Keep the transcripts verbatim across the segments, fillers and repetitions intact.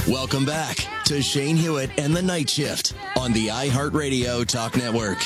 Welcome back to Shane Hewitt and the Night Shift on the iHeartRadio Talk Network.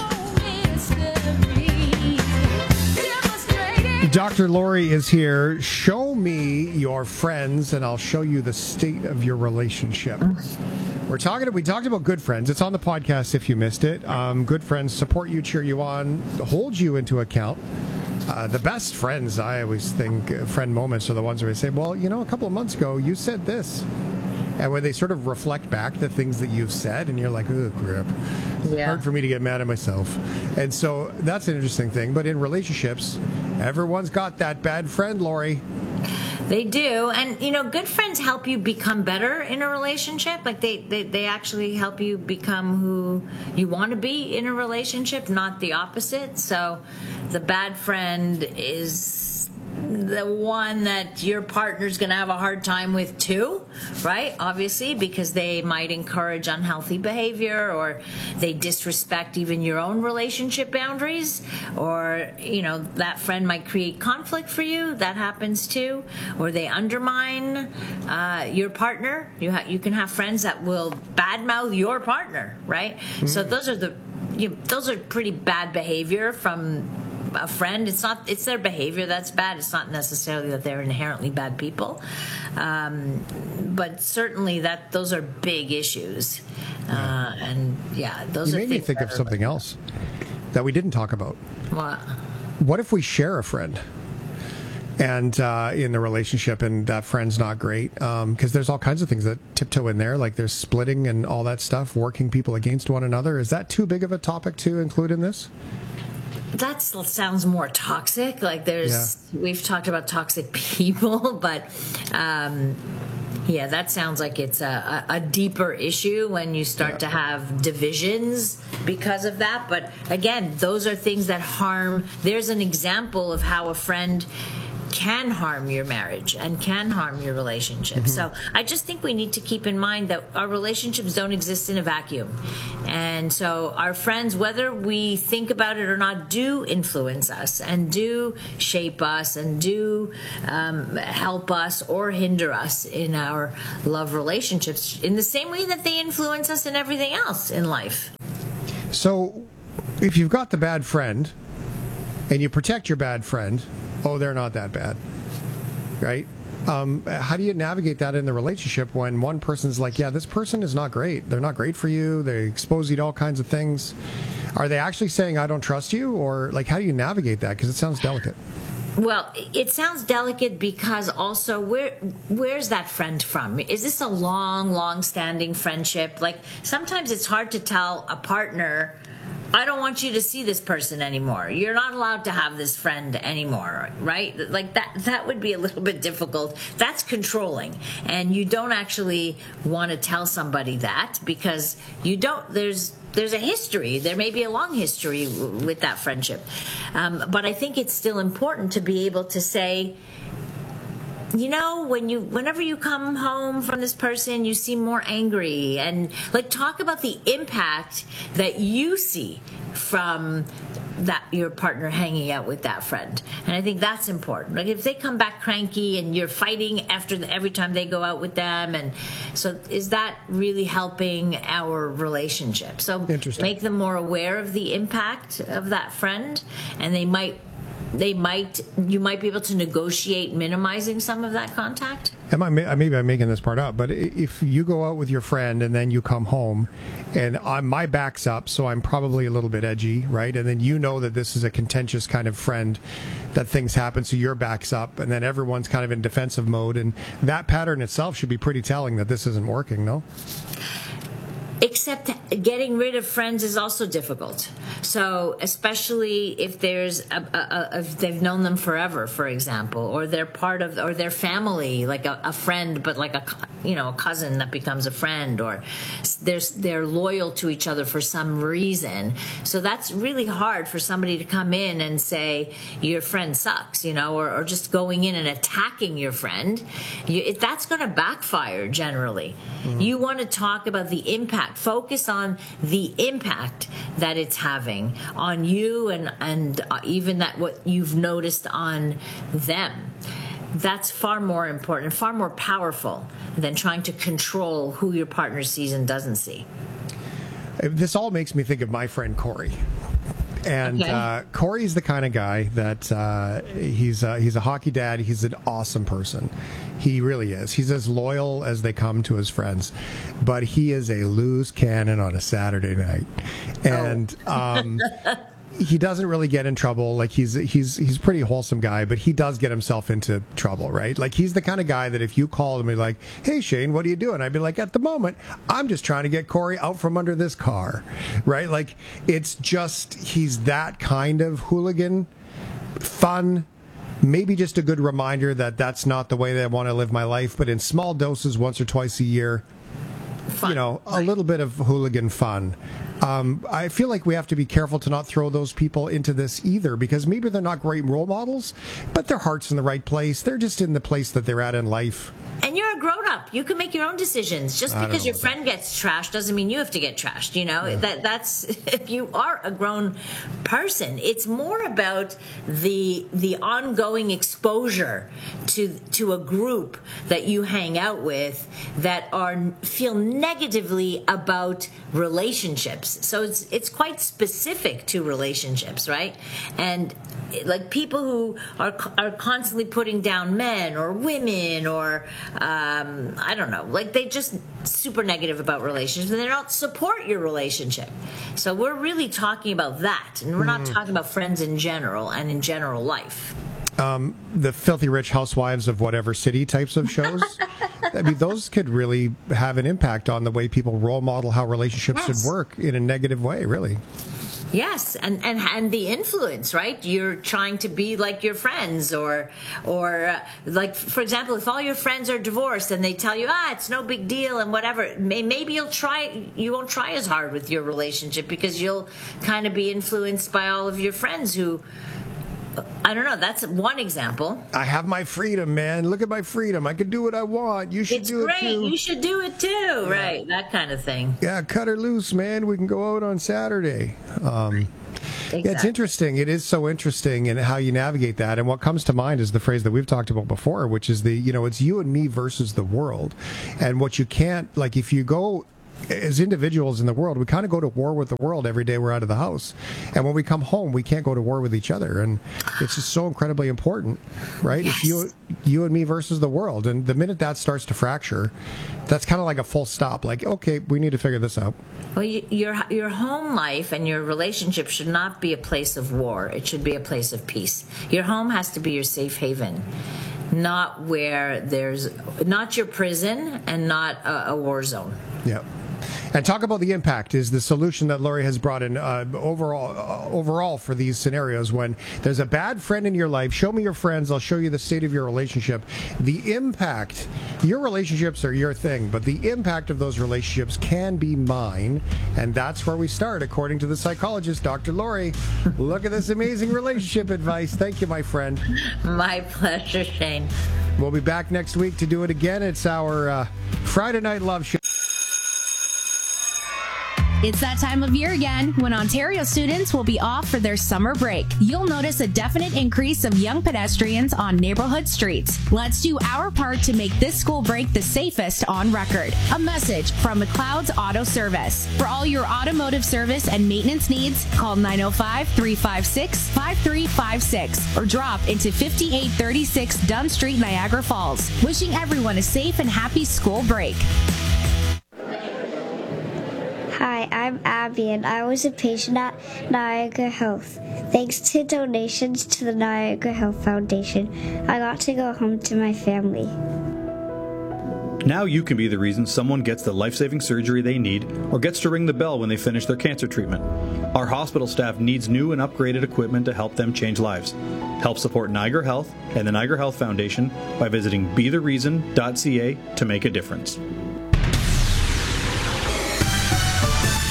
Doctor Lori is here. Show me your friends, and I'll show you the state of your relationship. We're talking. We talked about good friends. It's on the podcast if you missed it. Um, good friends support you, cheer you on, hold you into account. Uh, the best friends, I always think, uh, friend moments are the ones where they say, well, you know, a couple of months ago, you said this. And when they sort of reflect back the things that you've said, and you're like, oh, crap. Yeah. Hard for me to get mad at myself. And so that's an interesting thing. But in relationships, everyone's got that bad friend, Lori. They do. And, you know, good friends help you become better in a relationship. Like, they, they, they actually help you become who you want to be in a relationship, not the opposite. So the bad friend is the one that your partner's going to have a hard time with too, right? Obviously, because they might encourage unhealthy behavior, or they disrespect even your own relationship boundaries, or, you know, that friend might create conflict for you. That happens too. Or they undermine uh, your partner. You ha- you can have friends that will badmouth your partner, right? Mm-hmm. So those are the you know, those are pretty bad behavior from a friend. It's not, it's their behavior that's bad. It's not necessarily that they're inherently bad people. Um, but certainly that those are big issues. Uh, and yeah, those you are made me think of something else that we didn't talk about. What? What if we share a friend? And uh, in the relationship, and that friend's not great, because um, there's all kinds of things that tiptoe in there, like there's splitting and all that stuff, working people against one another. Is that too big of a topic to include in this? That sounds more toxic. Like there's, yeah. We've talked about toxic people, but um, yeah, that sounds like it's a, a deeper issue when you start yeah. to have divisions because of that. But again, those are things that harm. There's an example of how a friend can harm your marriage and can harm your relationship. Mm-hmm. So I just think we need to keep in mind that our relationships don't exist in a vacuum. And so our friends, whether we think about it or not, do influence us and do shape us and do um, help us or hinder us in our love relationships in the same way that they influence us in everything else in life. So if you've got the bad friend and you protect your bad friend, oh, they're not that bad, right? Um, how do you navigate that in the relationship when one person's like, yeah, this person is not great. They're not great for you. They expose you to all kinds of things. Are they actually saying, I don't trust you? Or, like, how do you navigate that? Because it sounds delicate. Well, it sounds delicate because also where where's that friend from? Is this a long, long-standing friendship? Like, sometimes it's hard to tell a partner, I don't want you to see this person anymore. You're not allowed to have this friend anymore, right? Like that that would be a little bit difficult. That's controlling. And you don't actually want to tell somebody that because you don't, there's there's a history. There may be a long history with that friendship. Um, but I think it's still important to be able to say, you know, when you, whenever you come home from this person, you seem more angry, and like talk about the impact that you see from that your partner hanging out with that friend. And I think that's important. Like if they come back cranky and you're fighting after the, every time they go out with them, and so is that really helping our relationship? So make them more aware of the impact of that friend, and they might. They might, you might be able to negotiate minimizing some of that contact. Am I, maybe I'm making this part up, but if you go out with your friend and then you come home and I'm, my back's up, so I'm probably a little bit edgy, right? And then you know that this is a contentious kind of friend, that things happen, so your back's up, and then everyone's kind of in defensive mode. And that pattern itself should be pretty telling that this isn't working, no? Except getting rid of friends is also difficult. So especially if there's a, a, a, if they've known them forever, for example, or they're part of, or their family, like a, a friend, but like a, you know, a cousin that becomes a friend, or they're, they're loyal to each other for some reason. So that's really hard for somebody to come in and say, your friend sucks, you know, or, or just going in and attacking your friend. You, it, that's going to backfire generally. Mm-hmm. You want to talk about the impact. Focus on the impact that it's having on you, and and uh, even that what you've noticed on them. that's far more important, far more powerful than trying to control who your partner sees and doesn't see. This all makes me think of my friend Corey. And okay. uh, Corey's the kind of guy that uh, he's uh, he's a hockey dad. He's an awesome person. He really is. He's as loyal as they come to his friends, but he is a loose cannon on a Saturday night, and oh. um, he doesn't really get in trouble. Like he's he's he's a pretty wholesome guy, but he does get himself into trouble, right? Like he's the kind of guy that if you called him and be like, "Hey Shane, what are you doing?" I'd be like, "At the moment, I'm just trying to get Corey out from under this car," right? Like it's just he's that kind of hooligan, fun. Maybe just a good reminder that that's not the way that I want to live my life, but in small doses, once or twice a year. Fun. You know, a little bit of hooligan fun. Um, I feel like we have to be careful to not throw those people into this either, because maybe they're not great role models, but their heart's in the right place. They're just in the place that they're at in life. And you're a grown-up. You can make your own decisions. Just because your friend gets trashed doesn't mean you have to get trashed. You know, yeah. that that's if you are a grown person. It's more about the the ongoing exposure to to a group that you hang out with that are feel negatively about relationships. So it's it's quite specific to relationships, right? And like people who are are constantly putting down men or women or um, I don't know, like they just super negative about relationships and they don't support your relationship. So we're really talking about that, and we're not mm. talking about friends in general and in general life. Um, the Filthy Rich Housewives of whatever city types of shows. I mean, those could really have an impact on the way people role model how relationships yes. should work in a negative way, really. Yes, and, and and the influence, right? You're trying to be like your friends, or or uh, like, for example, if all your friends are divorced and they tell you, ah, it's no big deal and whatever, may, maybe you'll try, you won't try as hard with your relationship because you'll kind of be influenced by all of your friends who, I don't know, that's one example. I have my freedom, man. Look at my freedom. I can do what I want. You should it's do great. it too. You should do it too, yeah. Right? That kind of thing. Yeah, cut her loose, man. We can go out on Saturday. Um, exactly. Yeah, it's interesting. It is so interesting in how you navigate that. And what comes to mind is the phrase that we've talked about before, which is the, you know, it's you and me versus the world. And what you can't, like if you go... as individuals in the world, we kind of go to war with the world every day we're out of the house. And when we come home, we can't go to war with each other. And it's just so incredibly important, right? Yes. It's you, you and me versus the world. And the minute that starts to fracture, that's kind of like a full stop. Like, okay, we need to figure this out. Well, you, your your home life and your relationship should not be a place of war. It should be a place of peace. Your home has to be your safe haven, not where there's, not your prison and not a, a war zone. Yeah. And talk about the impact is the solution that Lori has brought in uh, overall uh, overall for these scenarios. When there's a bad friend in your life, show me your friends. I'll show you the state of your relationship. The impact, your relationships are your thing, but the impact of those relationships can be mine. And that's where we start, according to the psychologist, Doctor Lori. Look at this amazing relationship advice. Thank you, my friend. My pleasure, Shane. We'll be back next week to do it again. It's our uh, Friday Night Love Show. It's that time of year again when Ontario students will be off for their summer break. You'll notice a definite increase of young pedestrians on neighborhood streets. Let's do our part to make this school break the safest on record. A message from McLeod's Auto Service. For all your automotive service and maintenance needs, call nine oh five, three five six, five three five six or drop into fifty-eight thirty-six Dunn Street, Niagara Falls. Wishing everyone a safe and happy school break. Hi, I'm Abby, and I was a patient at Niagara Health. Thanks to donations to the Niagara Health Foundation, I got to go home to my family. Now you can be the reason someone gets the life-saving surgery they need or gets to ring the bell when they finish their cancer treatment. Our hospital staff needs new and upgraded equipment to help them change lives. Help support Niagara Health and the Niagara Health Foundation by visiting be the reason dot c a to make a difference.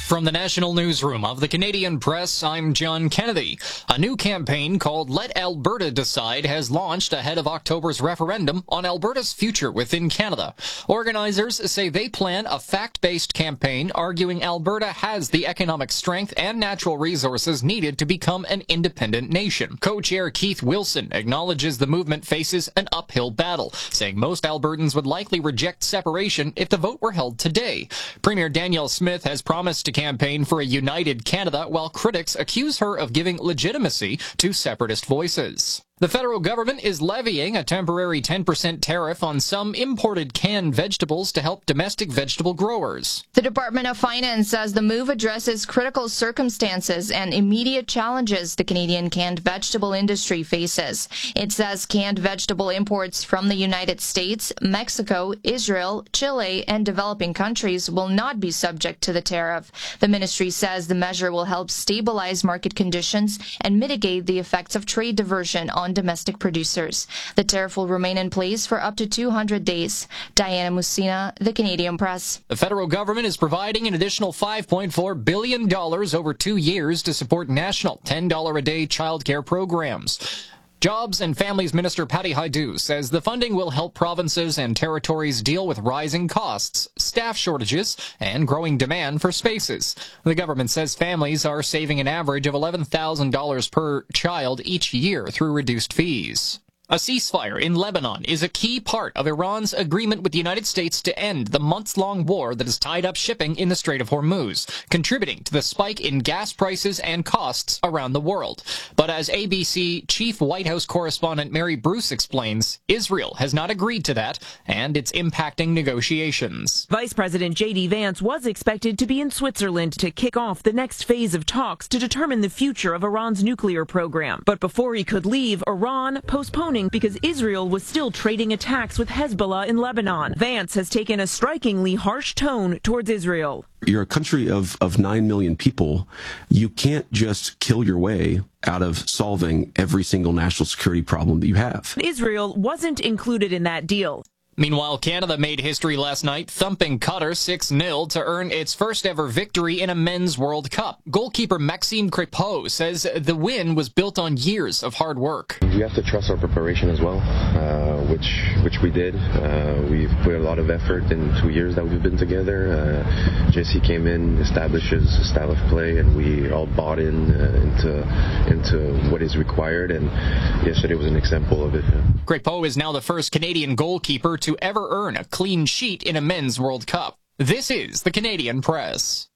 From the National Newsroom of the Canadian Press, I'm John Kennedy. A new campaign called Let Alberta Decide has launched ahead of October's referendum on Alberta's future within Canada. Organizers say they plan a fact-based campaign arguing Alberta has the economic strength and natural resources needed to become an independent nation. Co-chair Keith Wilson acknowledges the movement faces an uphill battle, saying most Albertans would likely reject separation if the vote were held today. Premier Danielle Smith has promised to campaign for a united Canada, while critics accuse her of giving legitimacy to separatist voices. The federal government is levying a temporary ten percent tariff on some imported canned vegetables to help domestic vegetable growers. The Department of Finance says the move addresses critical circumstances and immediate challenges the Canadian canned vegetable industry faces. It says canned vegetable imports from the United States, Mexico, Israel, Chile, and developing countries will not be subject to the tariff. The ministry says the measure will help stabilize market conditions and mitigate the effects of trade diversion on domestic producers. The tariff will remain in place for up to two hundred days. Diana Musina, The Canadian Press. The federal government is providing an additional five point four billion dollars over two years to support national ten dollars a day childcare programs. Jobs and Families Minister Patty Hajdu says the funding will help provinces and territories deal with rising costs, staff shortages, and growing demand for spaces. The government says families are saving an average of eleven thousand dollars per child each year through reduced fees. A ceasefire in Lebanon is a key part of Iran's agreement with the United States to end the months-long war that has tied up shipping in the Strait of Hormuz, contributing to the spike in gas prices and costs around the world. But as A B C Chief White House correspondent Mary Bruce explains, Israel has not agreed to that, and it's impacting negotiations. Vice President J D Vance was expected to be in Switzerland to kick off the next phase of talks to determine the future of Iran's nuclear program. But before he could leave, Iran postponed because Israel was still trading attacks with Hezbollah in Lebanon. Vance has taken a strikingly harsh tone towards Israel. You're a country of, of nine million people. You can't just kill your way out of solving every single national security problem that you have. Israel wasn't included in that deal. Meanwhile, Canada made history last night, thumping Qatar six nil to earn its first-ever victory in a men's World Cup. Goalkeeper Maxime Crépeau says the win was built on years of hard work. We have to trust our preparation as well, uh, which which we did. Uh, we've put a lot of effort in two years that we've been together. Uh, Jesse came in, established his style of play, and we all bought in uh, into into what is required, and yesterday was an example of it. Yeah. Crépeau is now the first Canadian goalkeeper to to ever earn a clean sheet in a men's World Cup. This is the Canadian Press.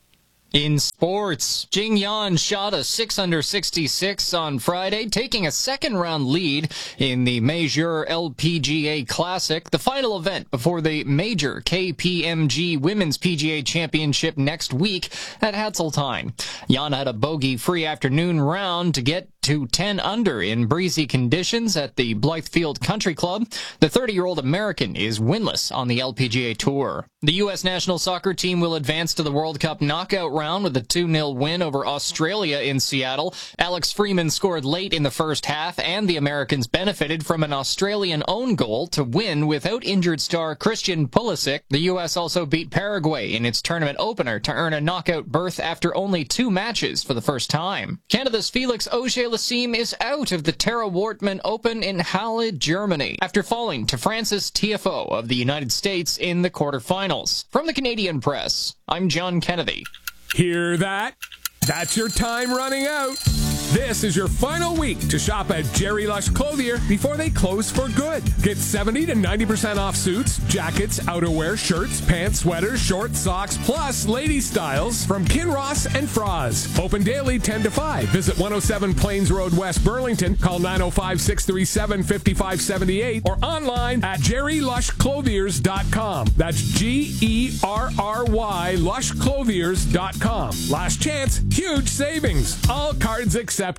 In sports, Jing Yan shot a six under sixty-six on Friday, taking a second-round lead in the Major L P G A Classic, the final event before the major K P M G Women's P G A Championship next week at Hatzeltine. Yan had a bogey-free afternoon round to get to ten under in breezy conditions at the Blythefield Country Club. The thirty-year-old American is winless on the L P G A Tour. The U S national soccer team will advance to the World Cup knockout round with a two nil win over Australia in Seattle. Alex Freeman scored late in the first half, and the Americans benefited from an Australian own goal to win without injured star Christian Pulisic. The U S also beat Paraguay in its tournament opener to earn a knockout berth after only two matches for the first time. Canada's Felix Auger-Aliassime is out of the Tara Wortmann Open in Halle, Germany, after falling to Francis Tiafoe of the United States in the quarterfinals. From the Canadian Press, I'm John Kennedy. Hear that? That's your time running out. This is your final week to shop at Jerry Lush Clothier before they close for good. Get seventy to ninety percent off suits, jackets, outerwear, shirts, pants, sweaters, shorts, socks, plus lady styles from Kinross and Froz. Open daily ten to five. Visit one oh seven Plains Road, West Burlington. Call nine oh five, six three seven, five five seven eight or online at jerry lush clothiers dot com. That's G E R R Y lush clothiers dot com. Last chance, huge savings. All cards accepted.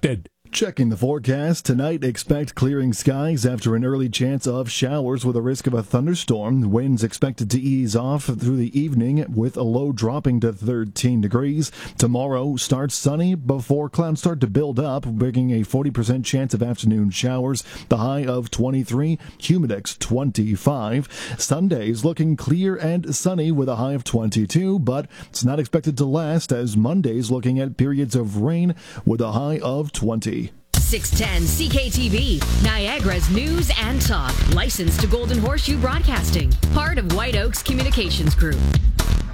Checking the forecast, tonight expect clearing skies after an early chance of showers with a risk of a thunderstorm. Winds expected to ease off through the evening with a low dropping to thirteen degrees. Tomorrow starts sunny before clouds start to build up, bringing a forty percent chance of afternoon showers. The high of twenty-three, humidex twenty-five. Sunday is looking clear and sunny with a high of twenty-two, but it's not expected to last as Monday's looking at periods of rain with a high of twenty. six ten C K T V, Niagara's news and talk. Licensed to Golden Horseshoe Broadcasting. Part of White Oaks Communications Group.